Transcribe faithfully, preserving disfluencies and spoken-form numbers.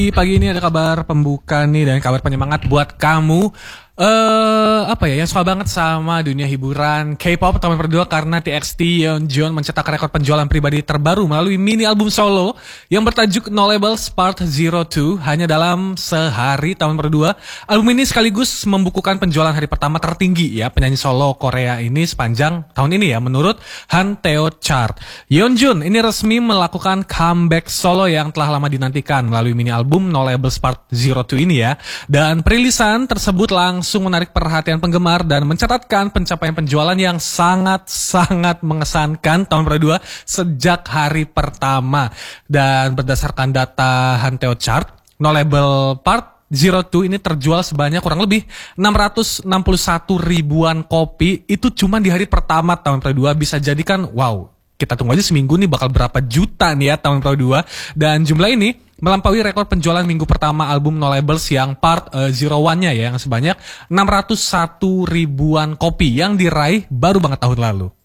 Pagi ini ada kabar pembuka nih dan kabar penyemangat buat kamu. Eh apa ya yang suka banget sama dunia hiburan K-pop tahun kedua karena T X T Yeonjun mencetak rekor penjualan pribadi terbaru melalui mini album solo yang bertajuk No Labels Part Zero Two hanya dalam sehari tahun kedua. Album ini sekaligus membukukan penjualan hari pertama tertinggi ya penyanyi solo Korea ini sepanjang tahun ini ya menurut Hanteo Chart. Yeonjun ini resmi melakukan comeback solo yang telah lama dinantikan melalui mini album No Labels Part Zero Two ini ya. Dan perilisan tersebut langsung langsung menarik perhatian penggemar dan mencatatkan pencapaian penjualan yang sangat-sangat mengesankan tahun kedua sejak hari pertama. Dan berdasarkan data Hanteo Chart, No Label Part Zero Two ini terjual sebanyak kurang lebih enam ratus enam puluh satu ribuan kopi. Itu cuma di hari pertama tahun kedua, bisa jadikan wow. Kita tunggu aja seminggu nih bakal berapa juta nih ya tahun kedua. Dan jumlah ini melampaui rekor penjualan minggu pertama album No Labels yang part uh, Zero One-nya ya, yang sebanyak enam ratus satu ribuan kopi yang diraih baru banget tahun lalu.